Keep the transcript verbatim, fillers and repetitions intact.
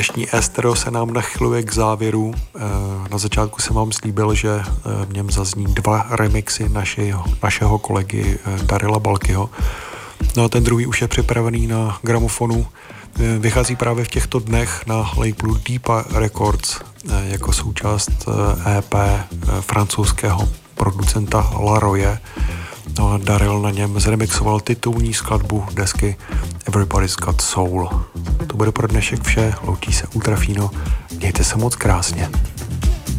Dnešní Estero se nám nachyluje k závěru. Na začátku jsem vám slíbil, že v něm zazní dva remixy našeho, našeho kolegy Darila Balkyho. No a ten druhý už je připravený na gramofonu. Vychází právě v těchto dnech na labelu Deepa Records jako součást E P francouzského producenta Laroye. No a Daryl na něm zremixoval titulní skladbu desky Everybody's Got Soul. To bude pro dnešek vše, loučí se Ultrafino, mějte se moc krásně.